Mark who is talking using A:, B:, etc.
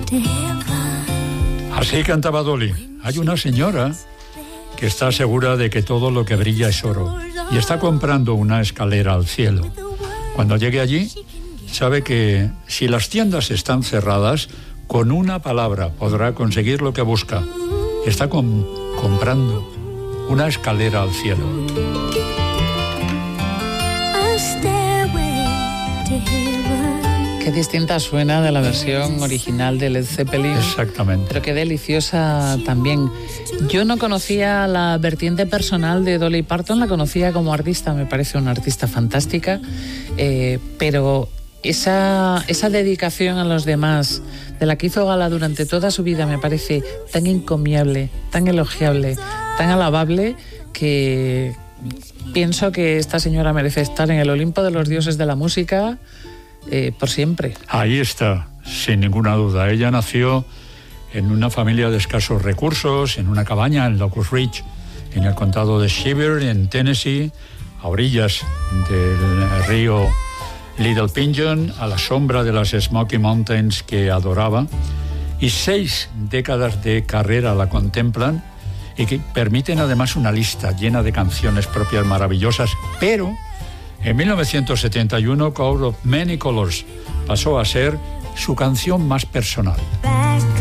A: Así cantaba Dolly. Hay una señora que está segura de que todo lo que brilla es oro y está comprando una escalera al cielo. Cuando llegue allí, sabe que si las tiendas están cerradas, con una palabra podrá conseguir lo que busca. Está comprando una escalera al cielo.
B: Qué distinta suena de la versión original de Led Zeppelin.
A: Exactamente.
B: Pero qué deliciosa también. Yo no conocía la vertiente personal de Dolly Parton, la conocía como artista, me parece una artista fantástica, pero esa dedicación a los demás, de la que hizo gala durante toda su vida, me parece tan encomiable, tan elogiable, tan alabable, que pienso que esta señora merece estar en el Olimpo de los dioses de la música por siempre.
A: Ahí está, sin ninguna duda. Ella nació en una familia de escasos recursos, en una cabaña en Locust Ridge, en el condado de Sevier, en Tennessee, a orillas del río Little Pigeon, a la sombra de las Smoky Mountains que adoraba, y 6 décadas de carrera la contemplan y que permiten además una lista llena de canciones propias maravillosas, pero en 1971 Coat of Many Colors pasó a ser su canción más personal.